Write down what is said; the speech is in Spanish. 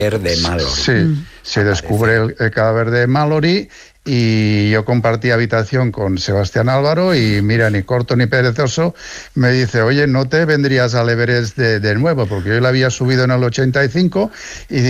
de Mallory. Sí, se descubre el cadáver de Mallory y yo compartí habitación con Sebastián Álvaro y mira, ni corto ni perezoso, me dice, oye, ¿no te vendrías al Everest de nuevo? Porque yo la había subido en el 85 y